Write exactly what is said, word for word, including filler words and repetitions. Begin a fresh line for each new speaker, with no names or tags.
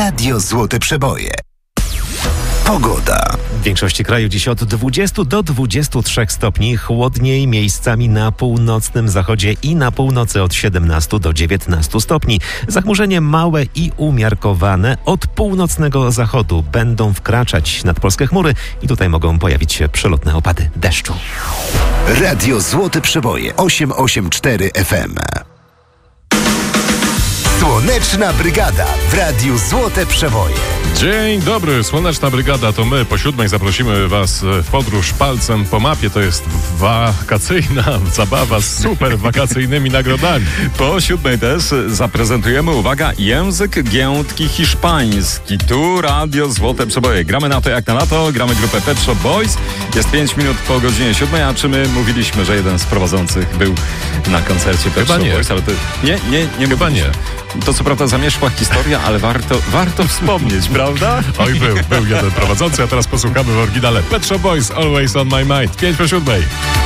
Radio Złote Przeboje. Pogoda.
W większości kraju dziś od dwudziestu do dwudziestu trzech stopni, chłodniej miejscami na północnym zachodzie i na północy od siedemnastu do dziewiętnastu stopni. Zachmurzenie małe i umiarkowane. Od północnego zachodu będą wkraczać nad polskie chmury i tutaj mogą pojawić się przelotne opady deszczu.
Radio Złote Przeboje osiem osiem cztery F M. Słoneczna Brygada w Radiu Złote Przeboje.
Dzień dobry, Słoneczna Brygada to my. Po siódmej zaprosimy Was w podróż palcem po mapie. To jest wakacyjna zabawa z super wakacyjnymi nagrodami.
Po siódmej też zaprezentujemy, uwaga, język giętki hiszpański. Tu Radio Złote Przeboje. Gramy na to jak na lato, gramy grupę Pet Shop Boys. Jest pięć minut po godzinie siódmej, a czy my mówiliśmy, że jeden z prowadzących był na koncercie Pet Shop Boys? Ale to nie, nie, nie.
Chyba nie.
To co prawda zamierzchła historia, ale warto, warto wspomnieć, prawda?
Oj, był, był jeden prowadzący, a teraz posłuchamy w oryginale Pet Shop Boys, Always on my mind. pięć po siódmej.